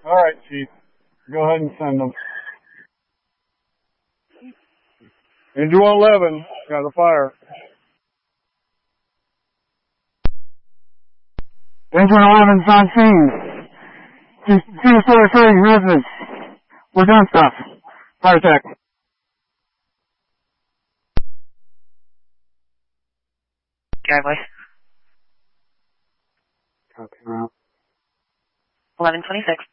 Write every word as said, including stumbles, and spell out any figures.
All right, Chief. Go ahead and send them. Engine one eleven, got a fire. Engine eleven's on scene. Just two four three residents. We're doing stuff. Fire tech. Driveway. Copy, around. eleven twenty-six.